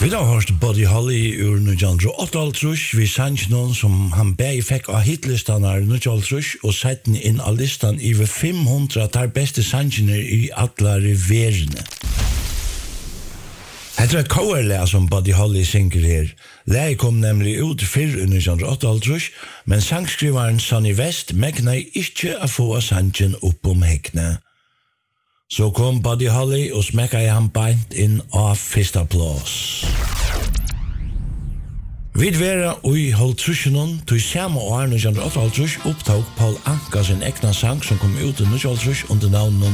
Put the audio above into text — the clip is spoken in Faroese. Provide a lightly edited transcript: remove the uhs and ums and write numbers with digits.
Vi har hørt Buddy Holly ur 1988, vi sanns noen som han begge fikk av hitlistan av 1988, og sett den inn av listan i 500 tar beste sannsiner i atlare verene. Hetta er et coverlega som Buddy Holly synger her. Lei kom nemlig ut fyrr i 1988, men sangskrivaren Sonny West megna ikkje a få sannsjen opp hekne. Så kom Buddy Holly og smekka I han beint inn av fyrsta plass. Vid vera ui holdtrusjonen, tog samme år 1988 opptog Paul Anka sin egna sang som kom ut i 1988 under navnet